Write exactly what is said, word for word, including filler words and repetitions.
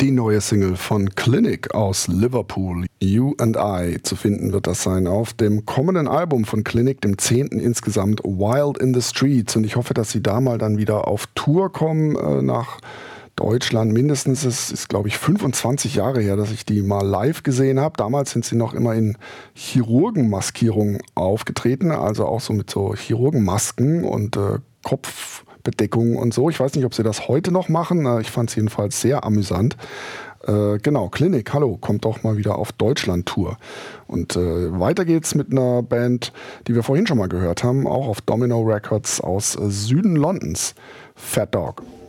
Die neue Single von Clinic aus Liverpool, You and I, zu finden wird das sein auf dem kommenden Album von Clinic, dem zehnten insgesamt, Wild in the Streets. Und ich hoffe, dass sie da mal dann wieder auf Tour kommen äh, nach Deutschland. Mindestens, es ist, glaube ich, fünfundzwanzig Jahre her, dass ich die mal live gesehen habe. Damals sind sie noch immer in Chirurgenmaskierung aufgetreten, also auch so mit so Chirurgenmasken und äh, Kopf Bedeckung und so. Ich weiß nicht, ob sie das heute noch machen. Ich fand es jedenfalls sehr amüsant. Äh, genau, Clinic, hallo, kommt doch mal wieder auf Deutschland-Tour. Und äh, weiter geht's mit einer Band, die wir vorhin schon mal gehört haben, auch auf Domino Records aus äh, Süden Londons, Fat Dog.